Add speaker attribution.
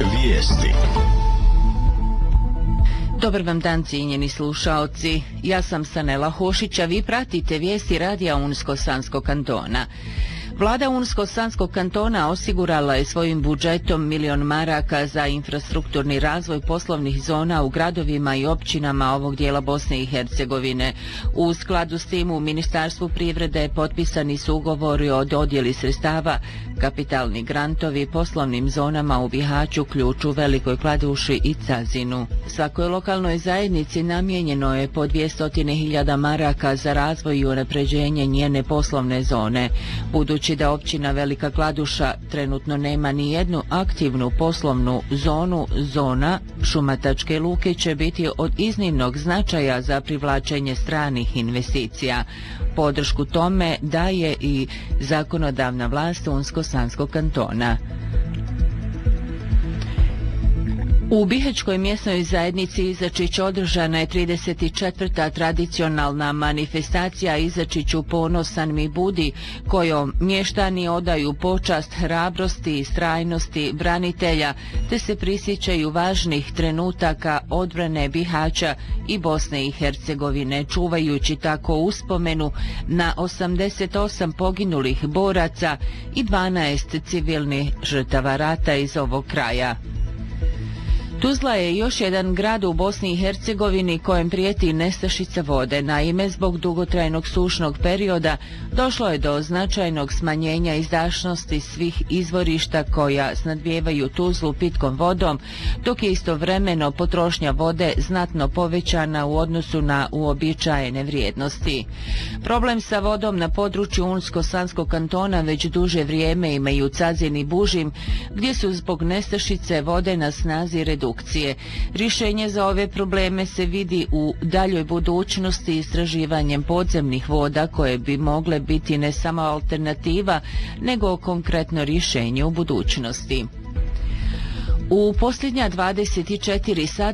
Speaker 1: Vijesti.
Speaker 2: Dobar vam dan, cijenjeni slušaoci. Ja sam Sanela Hošić, a vi pratite vijesti radija Unsko-Sanskog kantona. Vlada Unsko-Sanskog kantona osigurala je svojim budžetom 1 milion maraka za infrastrukturni razvoj poslovnih zona u gradovima i općinama ovog dijela Bosne i Hercegovine. U skladu s tim u Ministarstvu privrede potpisani su ugovori o dodjeli sredstava, kapitalni grantovi poslovnim zonama u Bihaću, Ključu, Velikoj Kladuši i Cazinu. Svakoj lokalnoj zajednici namijenjeno je po 200.000 maraka za razvoj i unapređenje njene poslovne zone. Budući da općina Velika Kladuša trenutno nema ni jednu aktivnu poslovnu zonu, zona Šumatačke luke će biti od iznimnog značaja za privlačenje stranih investicija. Podršku tome daje i zakonodavna vlast Unsko-Sanskog kantona. U Bihaćkoj mjesnoj zajednici Izačić održana je 34. tradicionalna manifestacija Izačiću ponosan mi budi, kojom mještani odaju počast hrabrosti i strajnosti branitelja, te se prisjećaju važnih trenutaka odbrane Bihaća i Bosne i Hercegovine, čuvajući tako uspomenu na 88 poginulih boraca i 12 civilnih žrtava rata iz ovog kraja. Tuzla je još jedan grad u Bosni i Hercegovini kojem prijeti nestašica vode. Naime, zbog dugotrajnog sušnog perioda došlo je do značajnog smanjenja izdašnosti svih izvorišta koja snadbijevaju Tuzlu pitkom vodom, dok je istovremeno potrošnja vode znatno povećana u odnosu na uobičajene vrijednosti. Problem sa vodom na području Unsko-Sanskog kantona već duže vrijeme imaju Cazin i Bužim, gdje su zbog nestašice vode na snazi redukcije. Rješenje za ove probleme se vidi u daljoj budućnosti istraživanjem podzemnih voda koje bi mogle biti ne samo alternativa, nego konkretno rješenje u budućnosti. U posljednja 24 sata